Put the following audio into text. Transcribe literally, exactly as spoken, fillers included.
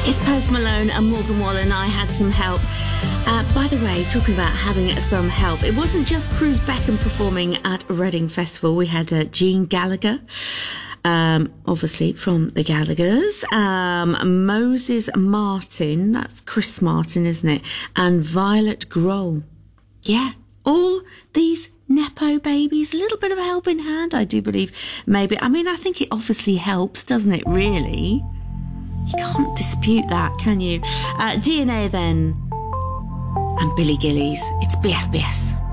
It's Post Malone and Morgan Wallen. I had some help. Uh, by the way, talking about having some help, it wasn't just Cruz Beckham performing at Reading Festival. We had uh, Gene Gallagher, um, obviously from the Gallaghers, um, Moses Martin, that's Chris Martin, isn't it? And Violet Grohl. Yeah, all these Nepo babies, a little bit of a helping hand, I do believe. Maybe, I mean, I think it obviously helps, doesn't it, really? You can't dispute that, can you? Uh, D N A then, and Billy Gillies. It's B F B S.